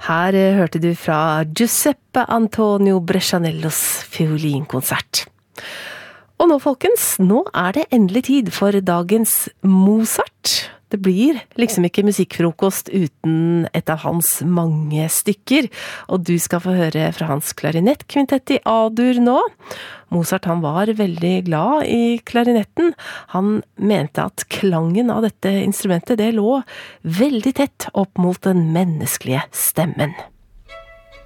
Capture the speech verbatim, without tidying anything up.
Her eh, hørte du fra Giuseppe Antonio Brescianellos fiolinkonsert. Og nå folkens, nå er det endelig tid for dagens Mozart. Det blir liksom ikke musikkfrokost uten et av hans mange stykker, og du skal få høre fra hans klarinettkvintett i A-dur nå. Mozart han var veldig glad i klarinetten. Han mente at klangen av dette instrumentet det lå veldig tett opp mot den menneskelige stemmen.